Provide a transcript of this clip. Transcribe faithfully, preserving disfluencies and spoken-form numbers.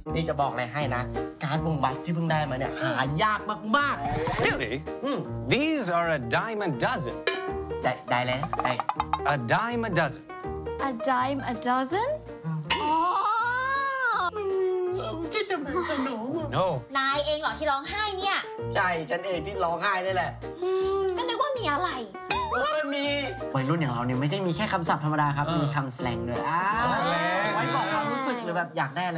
นี่จะบอกอะไรให้นะ การ์ดวงบัสที่เพิ่งได้มาเนี่ยหายากมาก Really? ๆอืม These are a dime a dozen. ได้ได้แล้วได้ A dime a dozen. A dime a dozen อ๋อคิดจะเป็นขนม No. นายเองเหรอที่ร้องไห้เนี่ยใช่ฉันเองที่ร้องไห้นี่แหละอืมก็นึกว่ามีอะไรโอ้ยมีวัยรุ่นอย่างเราเนี่ยไม่ได้มีแค่คำศัพท์ธรรมดาครับ มีคำแสลงด้วยอ้าวไว้บอกความรู้สึกหรือแบบอยากได้อะไร